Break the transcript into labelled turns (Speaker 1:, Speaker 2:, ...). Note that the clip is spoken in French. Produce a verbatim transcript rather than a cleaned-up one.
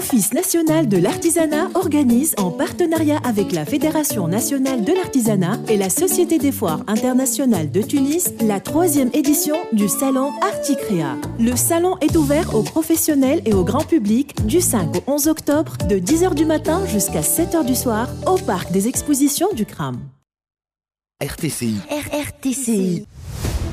Speaker 1: l'Office national de l'artisanat organise, en partenariat avec la Fédération nationale de l'artisanat et la Société des foires internationales de Tunis, la troisième édition du salon Articrea. Le salon est ouvert aux professionnels et au grand public du cinq au onze octobre de dix heures du matin jusqu'à sept heures du soir au parc des expositions du C R A M.
Speaker 2: R T C I.
Speaker 3: R R T C I.